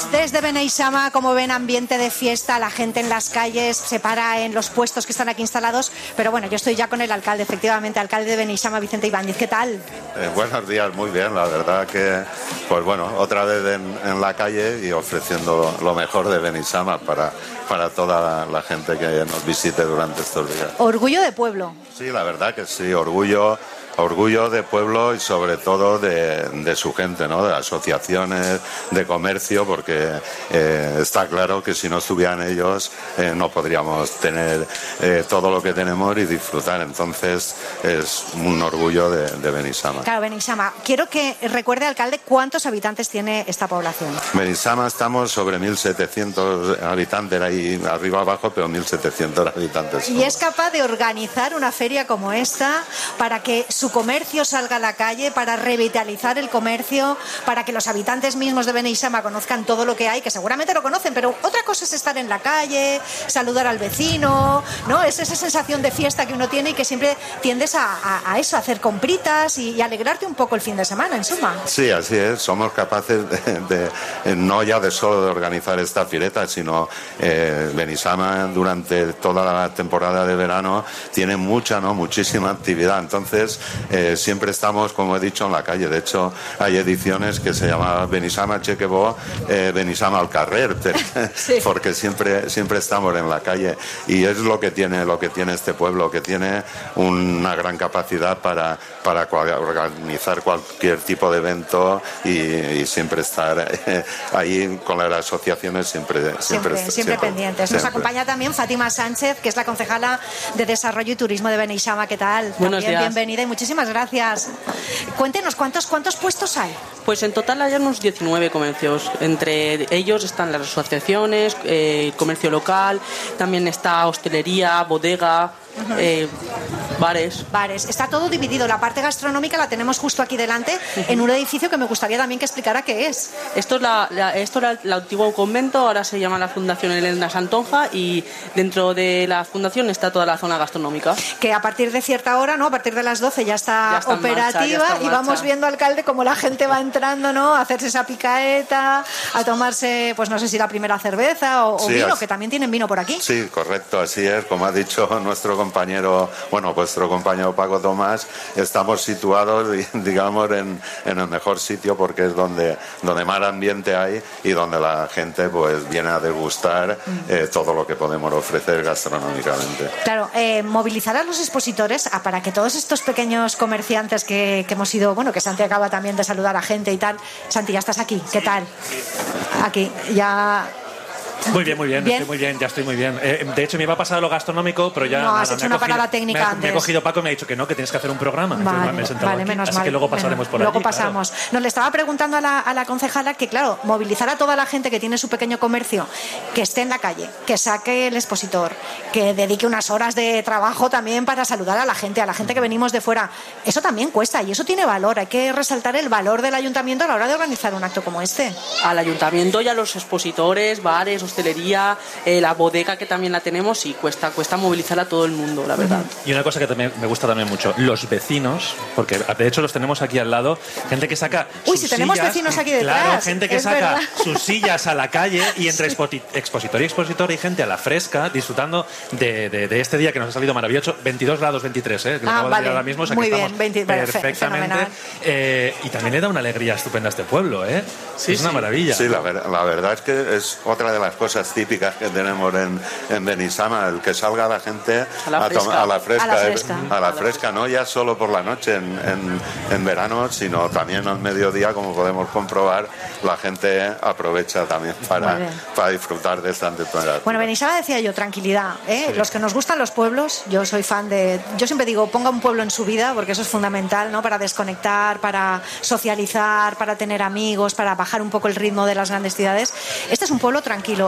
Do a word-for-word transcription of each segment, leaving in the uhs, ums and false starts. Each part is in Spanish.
Seguimos desde Beneixama, como ven, ambiente de fiesta, la gente en las calles se para en los puestos que están aquí instalados, pero bueno, yo estoy ya con el alcalde, efectivamente, alcalde de Beneixama, Vicente Ibáñez, ¿qué tal? Eh, buenos días, muy bien, la verdad que, pues bueno, otra vez en, en la calle y ofreciendo lo mejor de Beneixama para, para toda la, la gente que nos visite durante estos días. Orgullo de pueblo. Sí, la verdad que sí, orgullo... Orgullo de pueblo y sobre todo de, de su gente, ¿no? De asociaciones, de comercio, porque eh, está claro que si no estuvieran ellos eh, no podríamos tener eh, todo lo que tenemos y disfrutar. Entonces es un orgullo de, de Beneixama. Claro, Beneixama. Quiero que recuerde, alcalde, cuántos habitantes tiene esta población. Beneixama estamos sobre mil setecientos habitantes, ahí arriba abajo, pero mil setecientos habitantes. Y es capaz de organizar una feria como esta para que su comercio salga a la calle, para revitalizar el comercio, para que los habitantes mismos de Beneixama conozcan todo lo que hay, que seguramente lo conocen, pero otra cosa es estar en la calle, saludar al vecino, ¿no? Es esa sensación de fiesta que uno tiene y que siempre tiendes a, a, a eso, a hacer compritas y, y alegrarte un poco el fin de semana, en suma. Sí, así es, somos capaces de, de no ya de solo de organizar esta fireta, sino eh, Beneixama durante toda la temporada de verano tiene mucha, ¿no? Muchísima actividad, entonces Eh, siempre estamos, como he dicho, en la calle. De hecho, hay ediciones que se llaman Beneixama Chequebó, eh, Beneixama al carrer, sí. Porque siempre, siempre estamos en la calle. Y es lo que tiene, lo que tiene este pueblo, que tiene una gran capacidad para, para organizar cualquier tipo de evento y, y siempre estar eh, ahí con las asociaciones siempre, siempre, siempre, siempre, siempre pendientes. Siempre. Nos acompaña también Fátima Sánchez, que es la concejala de Desarrollo y Turismo de Beneixama. ¿Qué tal? Buenos también días. Bienvenida y muchísimas gracias. Cuéntenos, ¿cuántos, cuántos puestos hay? Pues en total hay unos diecinueve comercios. Entre ellos están las asociaciones, eh, comercio local, también está hostelería, bodega, uh-huh. eh, bares. Bares. Está todo dividido. La parte gastronómica la tenemos justo aquí delante, uh-huh. en un edificio que me gustaría también que explicara qué es. Esto es la, la, esto era el antiguo convento, ahora se llama la Fundación Elena Santonja y dentro de la fundación está toda la zona gastronómica. Que a partir de cierta hora, ¿no? A partir de las doce ya está, ya está operativa marcha, ya está y vamos viendo, alcalde, cómo la gente va entrando, ¿no? A hacerse esa picaeta, a tomarse, pues no sé si la primera cerveza o, o sí, vino, así, que también tienen vino por aquí. Sí, correcto, así es. Como ha dicho nuestro compañero, bueno, vuestro compañero Paco Tomás, estamos situados, digamos, en, en el mejor sitio porque es donde, donde más ambiente hay y donde la gente pues viene a degustar eh, todo lo que podemos ofrecer gastronómicamente. Claro, eh, movilizar a los expositores a, para que todos estos pequeños comerciantes que, que hemos ido, bueno, que Santi acaba también de saludar a gente y tal. Santi, ya estás aquí, ¿qué tal? Aquí, ya... Muy bien, muy bien, bien, estoy muy bien, ya estoy muy bien. Eh, de hecho, me iba a pasar a lo gastronómico, pero ya... No, nada, has hecho me una cogido, parada técnica me, antes. Me ha cogido Paco y me ha dicho que no, que tienes que hacer un programa. Vale, me he sentado vale aquí, menos así mal. que luego pasaremos por Luego allí, pasamos. claro. Nos le estaba preguntando a la, a la concejala que, claro, movilizar a toda la gente que tiene su pequeño comercio, que esté en la calle, que saque el expositor, que dedique unas horas de trabajo también para saludar a la gente, a la gente que venimos de fuera. Eso también cuesta y eso tiene valor. Hay que resaltar el valor del ayuntamiento a la hora de organizar un acto como este. Al ayuntamiento y a los expositores, bares, hostelería, eh, la bodega que también la tenemos y cuesta cuesta movilizar a todo el mundo, la verdad. Y una cosa que también me gusta también mucho, los vecinos, porque de hecho los tenemos aquí al lado, gente que saca Uy, sus si tenemos sillas, vecinos aquí detrás. Claro, gente que es saca verdad. sus sillas a la calle y entre sí. expositor y expositor y gente a la fresca disfrutando de, de, de este día que nos ha salido maravilloso, veintidós grados veintitrés, ¿eh? Que ah, acabo vale. de decir ahora mismo, o sea muy que bien, estamos veinte, perfectamente. Eh, y también le da una alegría estupenda a este pueblo, ¿eh? Sí, es sí. una maravilla. Sí, la, ver, la verdad es que es otra de las cosas típicas que tenemos en, en Beneixama, el que salga la gente a la fresca, a, a la fresca, a la fresca, a la fresca no ya solo por la noche en, en, en verano, sino también al mediodía, como podemos comprobar, la gente aprovecha también para, para disfrutar de esta temperatura. Bueno, Beneixama decía yo, tranquilidad, ¿eh? Sí. Los que nos gustan los pueblos, yo soy fan de... Yo siempre digo, ponga un pueblo en su vida, porque eso es fundamental, ¿no? Para desconectar, para socializar, para tener amigos, para bajar un poco el ritmo de las grandes ciudades. Este es un pueblo tranquilo.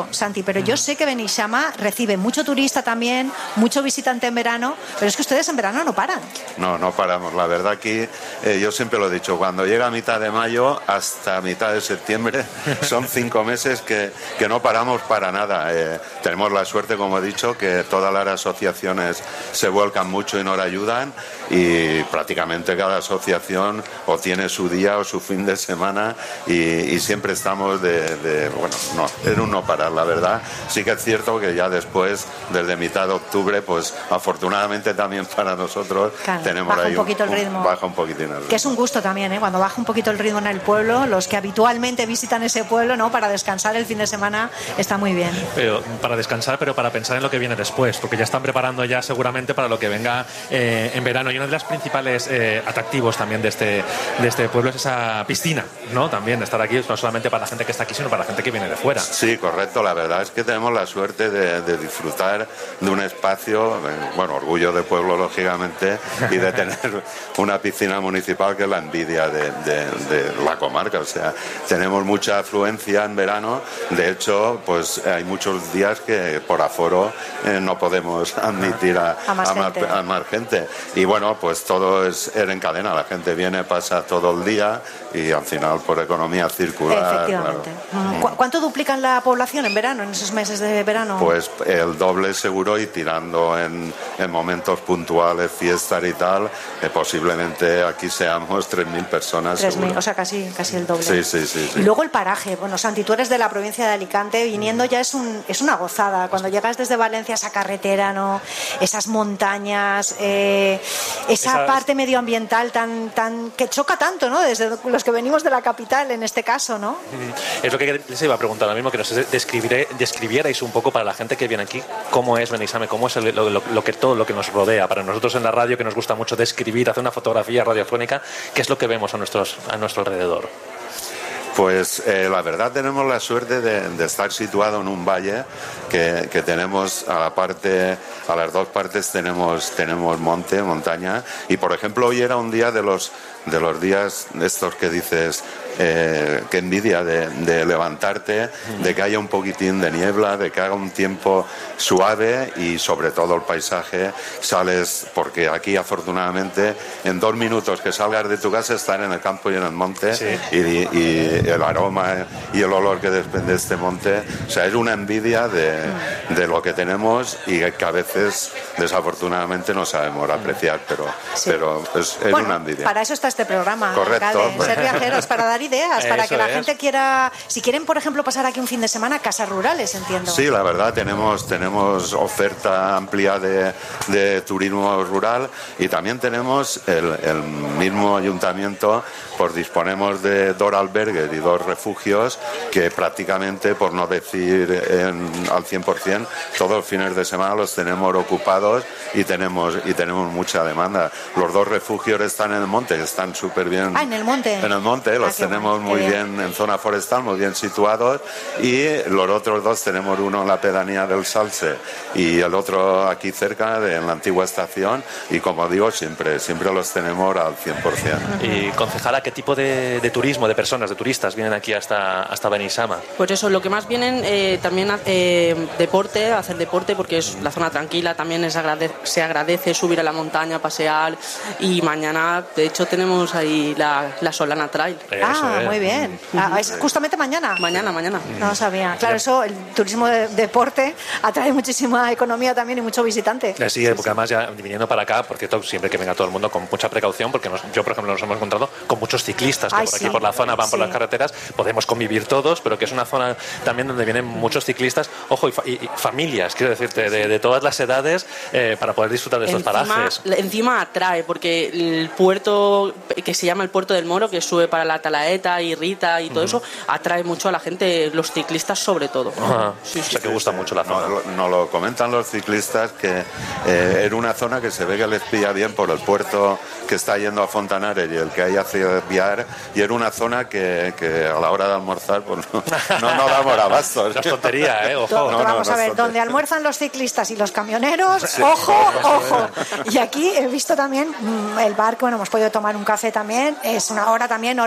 mucho, Santi, pero yo sé que Beneixama recibe mucho turista también, mucho visitante en verano, pero es que ustedes en verano no paran. No, no paramos. La verdad aquí, eh, yo siempre lo he dicho, cuando llega a mitad de mayo hasta mitad de septiembre, son cinco meses que, que no paramos para nada. Eh, tenemos la suerte, como he dicho, que todas las asociaciones se vuelcan mucho y nos ayudan, y prácticamente cada asociación o tiene su día o su fin de semana, y, y siempre estamos de, de, bueno, no, en un no parar, la verdad. Sí que es cierto que ya después, desde mitad de octubre, pues afortunadamente también para nosotros, claro, tenemos baja ahí un poquito un, el ritmo. Un, baja un poquitín el ritmo. Que es un gusto también, ¿eh? Cuando baja un poquito el ritmo en el pueblo, los que habitualmente visitan ese pueblo, ¿no? Para descansar el fin de semana, está muy bien. Pero para descansar, pero para pensar en lo que viene después, porque ya están preparando ya seguramente para lo que venga eh, en verano. Y uno de los principales eh, atractivos también de este, de este pueblo es esa piscina, ¿no? También estar aquí, no solamente para la gente que está aquí, sino para la gente que viene de fuera. Sí, correcto. La verdad es que tenemos la suerte de, de disfrutar de un espacio, bueno, orgullo de pueblo, lógicamente, y de tener una piscina municipal que es la envidia de, de, de la comarca. O sea, tenemos mucha afluencia en verano. De hecho, pues hay muchos días que por aforo eh, no podemos admitir a, a, más a, más, a más gente. Y bueno, pues todo es en cadena. La gente viene, pasa todo el día, y al final por economía circular. Efectivamente. Claro. ¿Cu- ¿Cuánto duplican la población en verano, en esos meses de verano? Pues el doble seguro, y tirando en, en momentos puntuales, fiestas y tal, eh, posiblemente aquí seamos tres mil personas. tres mil, o sea, casi, casi el doble. Sí, sí, sí, sí. Y luego el paraje. Bueno, Santi, tú eres de la provincia de Alicante, viniendo ya es, un, es una gozada. Cuando llegas desde Valencia, esa carretera, ¿no? Esas montañas, eh, esa Esas... parte medioambiental tan, tan que choca tanto, ¿no? Desde los que venimos de la capital, en este caso, ¿no? Es lo que les iba a preguntar ahora mismo, que nos describierais un poco para la gente que viene aquí, cómo es Beneixama, cómo es el, lo, lo, lo que todo lo que nos rodea. Para nosotros en la radio, que nos gusta mucho describir, hacer una fotografía radiofónica, ¿qué es lo que vemos a, nuestros, a nuestro alrededor? Pues eh, la verdad tenemos la suerte de, de estar situado en un valle que, que tenemos a la parte, a las dos partes tenemos, tenemos monte, montaña, y por ejemplo hoy era un día de los, de los días estos que dices, eh, que envidia de, de levantarte, de que haya un poquitín de niebla, de que haga un tiempo suave, y sobre todo el paisaje, sales, porque aquí afortunadamente en dos minutos que salgas de tu casa estar en el campo y en el monte, sí. y, y el aroma y el olor que desprende este monte, o sea, es una envidia de, de lo que tenemos, y que a veces desafortunadamente no sabemos apreciar, pero, sí. pero es, es bueno, una envidia. Para eso está este programa, correcto, alcalde, ser viajeros, para dar ideas, para eso que la es. gente quiera, si quieren por ejemplo pasar aquí un fin de semana, casas rurales, entiendo. Sí, la verdad tenemos, tenemos oferta amplia de, de turismo rural, y también tenemos el, el mismo ayuntamiento, pues disponemos de dos albergues y dos refugios que prácticamente, por no decir en, al cien por ciento, todos los fines de semana los tenemos ocupados, y tenemos y tenemos mucha demanda. Los dos refugios están en el monte, están súper bien. Ah, en el monte. En el monte, los ah, tenemos bueno. muy bien. bien en zona forestal, muy bien situados, y los otros dos tenemos uno en la pedanía del Salse y el otro aquí cerca, de, en la antigua estación, y como digo, siempre, siempre los tenemos al cien por ciento. Y concejala, ¿qué tipo de, de turismo, de personas, de turistas vienen aquí hasta, hasta Beneixama? Pues eso, lo que más vienen eh, también eh, deporte, hacer deporte, porque es la zona tranquila, también es agrade- se agradece subir a la montaña, pasear, y mañana, de hecho, tenemos ahí la, la Solana Trail. Ah, muy bien. Ah, ¿es justamente mañana? Mañana, mañana. No lo sabía. Claro, eso, el turismo de deporte atrae muchísima economía también y mucho visitante. Sí, sí, porque sí. Además ya viniendo para acá, porque todo, siempre que venga todo el mundo con mucha precaución, porque nos, yo, por ejemplo, nos hemos encontrado con muchos ciclistas que Ay, por aquí, sí. por la zona, van sí. por las carreteras, podemos convivir todos, pero que es una zona también donde vienen muchos ciclistas, ojo, y, fa- y, y familias, quiero decirte, de, de todas las edades, eh, para poder disfrutar de estos encima, parajes. Encima atrae, porque el puerto, que se llama el Puerto del Moro, que sube para la Talaeta y Rita y todo uh-huh. eso, atrae mucho a la gente, los ciclistas sobre todo. Uh-huh. Sí, sí, o sea, que gusta mucho la zona. Nos no lo comentan los ciclistas, que eh, era una zona que se ve que les pilla bien por el puerto que está yendo a Fontanares y el que hay hacia Biar, y era una zona que, que a la hora de almorzar pues no, no, no damos abasto. No es tontería, ¿eh? Ojo. No, no, vamos no, a ver, no donde almuerzan los ciclistas y los camioneros, sí, ojo, ojo. Y aquí he visto también mmm, el bar, que bueno, hemos podido tomar un café también, es una hora también, hora punta,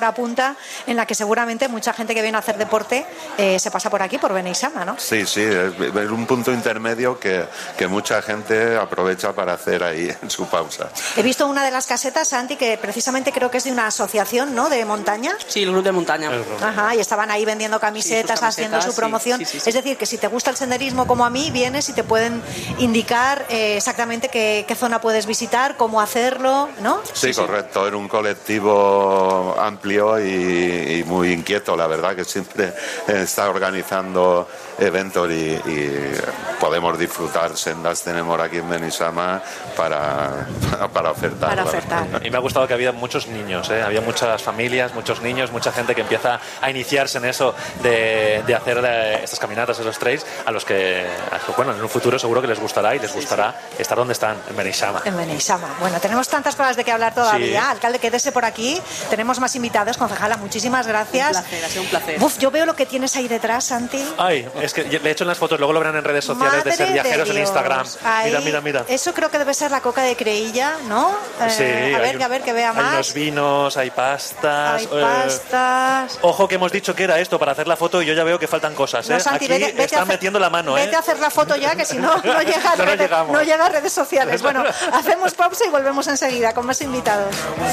fiesta en la que seguramente mucha gente que viene a hacer deporte eh, se pasa por aquí, por Beneixama, ¿no? Sí, sí, es, es un punto intermedio que, que mucha gente aprovecha para hacer ahí en su pausa. He visto una de las casetas, Santi, que precisamente creo que es de una asociación, ¿no?, de montaña. Sí, el grupo de montaña. Ajá, y estaban ahí vendiendo camisetas, sí, camisetas haciendo su promoción. Sí, sí, sí, sí. Es decir, que si te gusta el senderismo como a mí, vienes y te pueden indicar eh, exactamente qué, qué zona puedes visitar, cómo hacerlo, ¿no? Sí, sí, correcto. Era un colectivo amplio y, y muy inquieto, la verdad, que siempre está organizando eventos y, y podemos disfrutar. Sendas tenemos aquí en Beneixama para, para ofertar. Para ofertar. Y me ha gustado que había muchos niños, ¿eh? Había muchas familias, muchos niños, mucha gente que empieza a iniciarse en eso de, de hacer eh, estas caminatas, esos trails, a los que, a, bueno, en un futuro seguro que les gustará y les gustará sí, sí. estar donde están, en Beneixama. En Beneixama. Bueno, tenemos tantas cosas de que hablar todavía. Sí. Alcalde, quédese por aquí. Tenemos más invitados. Concejala, muchísimas gracias. Un placer, ha sido un placer. Uf, yo veo lo que tienes ahí detrás, Santi. Ay, es que le he hecho en las fotos, luego lo verán en redes sociales. Madre de Ser Viajeros de en Instagram. Ahí, mira, mira, mira. Eso creo que debe ser la coca de Creïlla, ¿no? Eh, sí. A ver, hay, a ver, que vea hay más. Hay unos vinos, hay pastas. Hay pastas. Eh, ojo que hemos dicho que era esto para hacer la foto y yo ya veo que faltan cosas, ¿eh? No, Santi, aquí vete, vete están hacer, metiendo la mano, ¿eh? Vete a hacer la foto ya, que si no, no llega a, no, redes, no, no llega a redes sociales. Bueno, hacemos pausa y volvemos enseguida con más invitados.